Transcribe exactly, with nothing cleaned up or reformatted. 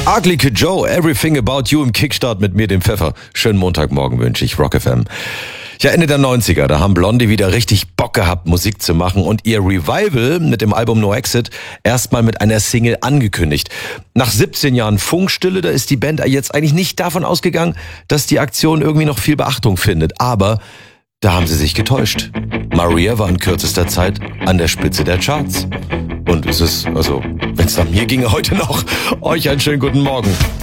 Ugly Kid Joe, Everything About You im Kickstart mit mir, dem Pfeffer. Schönen Montagmorgen wünsche ich, Rock F M. Ja, Ende der neunziger, da haben Blondie wieder richtig Bock gehabt, Musik zu machen und ihr Revival mit dem Album No Exit erstmal mit einer Single angekündigt. Nach siebzehn Jahren Funkstille, da ist die Band jetzt eigentlich nicht davon ausgegangen, dass die Aktion irgendwie noch viel Beachtung findet. Aber da haben sie sich getäuscht. Maria war in kürzester Zeit an der Spitze der Charts. Und es ist, also, wenn es nach mir ginge heute noch, euch einen schönen guten Morgen.